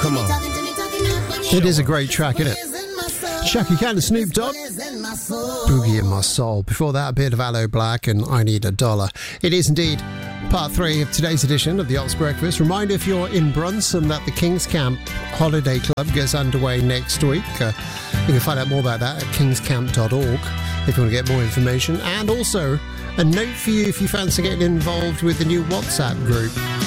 come on. It is a great track, isn't it? Shaka Khan and Snoop Dogg, Boogie in My Soul. Before that, a bit of Aloe Black and I Need a Dollar. It is indeed part 3 of today's edition of the Ops Breakfast. Reminder, if you're in Brunson, that the King's Camp Holiday Club gets underway next week. You can find out more about that at kingscamp.org if you want to get more information. And also, a note for you if you fancy getting involved with the new WhatsApp group.